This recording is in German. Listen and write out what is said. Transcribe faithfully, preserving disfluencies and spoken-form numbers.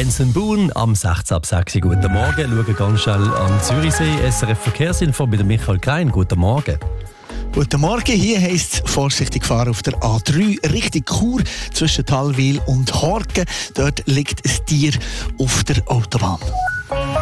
Benson Boone am sechzehn ab sechs. Guten Morgen. Schauen ganz schnell am Zürichsee. S R F Verkehrsinfo mit Michael Klein. Guten Morgen. Guten Morgen, hier heisst es vorsichtig fahren auf der A drei Richtung Chur zwischen Thalwil und Horgen. Dort liegt ein Tier auf der Autobahn.